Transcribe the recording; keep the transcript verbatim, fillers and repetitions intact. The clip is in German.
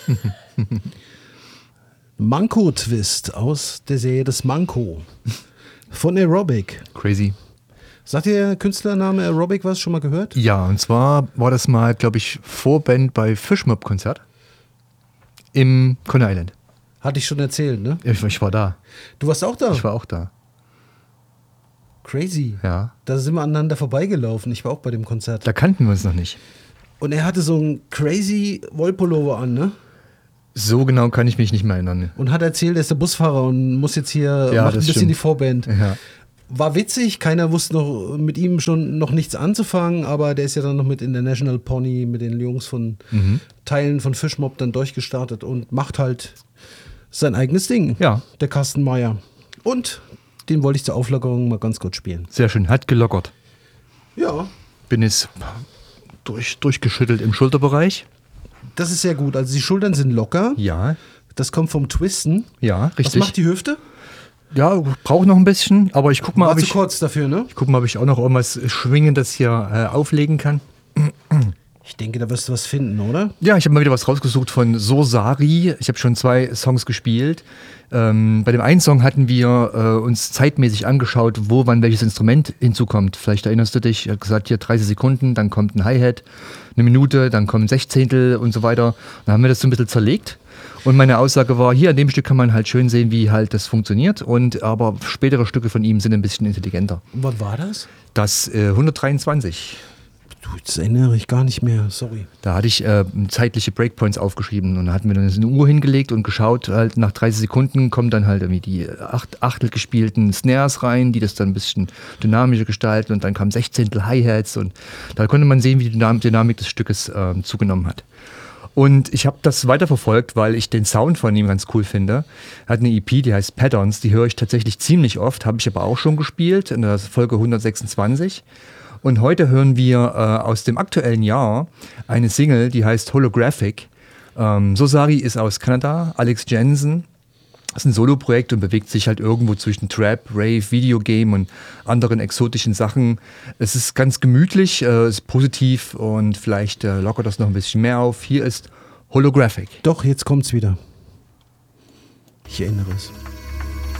Manko-Twist aus der Serie Das Manko von Aerobic. Crazy. Sagt ihr der Künstlername Aerobic was? Schon mal gehört? Ja, und zwar war das mal, glaube ich, Vorband bei Fishmob-Konzert im Coney Island. Hatte ich schon erzählt, ne? Ich, ich war da. Du warst auch da? Ich war auch da. Crazy. Ja. Da sind wir aneinander vorbeigelaufen. Ich war auch bei dem Konzert. Da kannten wir uns noch nicht. Und er hatte so einen crazy Wollpullover an, ne? So genau kann ich mich nicht mehr erinnern. Und hat erzählt, er ist der Busfahrer und muss jetzt hier, Ja, macht ein das bisschen stimmt. die Vorband. Ja. War witzig, keiner wusste noch mit ihm schon noch nichts anzufangen, aber der ist ja dann noch mit International Pony, mit den Jungs von Mhm. Teilen von Fishmob dann durchgestartet und macht halt sein eigenes Ding. Ja. Der Carsten Meyer. Und den wollte ich zur Auflockerung mal ganz kurz spielen. Sehr schön, hat gelockert. Ja. Bin jetzt durch, durchgeschüttelt im Schulterbereich. Das ist sehr gut. Also die Schultern sind locker. Ja, Das kommt vom Twisten. ja, Was richtig. macht die Hüfte? Ja, brauche noch ein bisschen, aber ich guck mal, War ob zu ich, kurz dafür, ne? ich guck mal, ob ich auch noch irgendwas Schwingendes hier äh, auflegen kann. Ich denke, da wirst du was finden, oder? Ja, ich habe mal wieder was rausgesucht von Sosari. Ich habe schon zwei Songs gespielt. Ähm, bei dem einen Song hatten wir äh, uns zeitmäßig angeschaut, wo wann welches Instrument hinzukommt. Vielleicht erinnerst du dich, er hat gesagt, hier dreißig Sekunden, dann kommt ein Hi-Hat, eine Minute, dann kommen Sechzehntel und so weiter. Dann haben wir das so ein bisschen zerlegt. Und meine Aussage war, hier an dem Stück kann man halt schön sehen, wie halt das funktioniert. Und aber spätere Stücke von ihm sind ein bisschen intelligenter. Und was war das? Das äh, hundertdreiundzwanzig. Du, das erinnere ich gar nicht mehr, sorry. Da hatte ich äh, zeitliche Breakpoints aufgeschrieben und da hatten wir dann eine Uhr hingelegt und geschaut, halt nach dreißig Sekunden kommen dann halt irgendwie die acht Achtel gespielten Snares rein, die das dann ein bisschen dynamischer gestalten und dann kamen Sechzehntel Hi-Hats und da konnte man sehen, wie die Dynam- Dynamik des Stückes äh, zugenommen hat. Und ich habe das weiterverfolgt, weil ich den Sound von ihm ganz cool finde. Er hat eine E P, die heißt Patterns, die höre ich tatsächlich ziemlich oft, habe ich aber auch schon gespielt, in der Folge hundertsechsundzwanzig. Und heute hören wir äh, aus dem aktuellen Jahr eine Single, die heißt Holographic. Ähm, Sosari ist aus Kanada, Alex Jensen. Das ist ein Soloprojekt und bewegt sich halt irgendwo zwischen Trap, Rave, Videogame und anderen exotischen Sachen. Es ist ganz gemütlich, äh, ist positiv und vielleicht äh, lockert das noch ein bisschen mehr auf. Hier ist Holographic. Doch, jetzt kommt's wieder. Ich erinnere es.